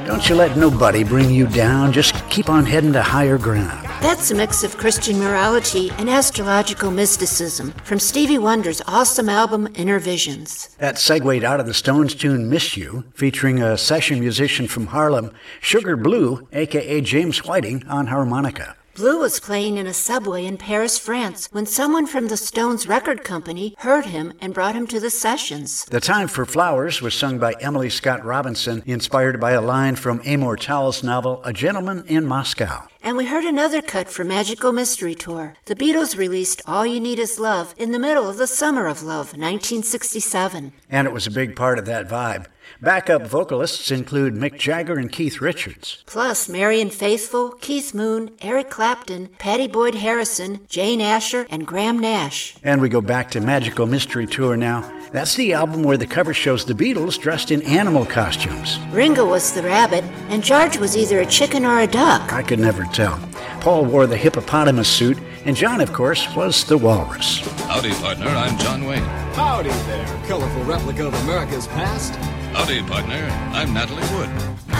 Don't you let nobody bring you down. Just keep on heading to higher ground. That's a mix of Christian morality and astrological mysticism from Stevie Wonder's awesome album Inner Visions. That segued out of the Stones tune Miss You, featuring a session musician from Harlem, Sugar Blue, a.k.a. James Whiting, on harmonica. Blue was playing in a subway in Paris, France, when someone from the Stones record company heard him and brought him to the sessions. The Time for Flowers was sung by Emily Scott Robinson, inspired by a line from Amor Towles' novel A Gentleman in Moscow. And we heard another cut for Magical Mystery Tour. The Beatles released All You Need Is Love in the middle of the Summer of Love, 1967. And it was a big part of that vibe. Backup vocalists include Mick Jagger and Keith Richards. Plus Marian Faithfull, Keith Moon, Eric Clapton, Pattie Boyd Harrison, Jane Asher, and Graham Nash. And we go back to Magical Mystery Tour now. That's the album where the cover shows the Beatles dressed in animal costumes. Ringo was the rabbit, and George was either a chicken or a duck. I could never tell. Paul wore the hippopotamus suit, and John, of course, was the walrus. Howdy, partner. I'm John Wayne. Howdy there, colorful replica of America's past. Howdy, partner. I'm Natalie Wood.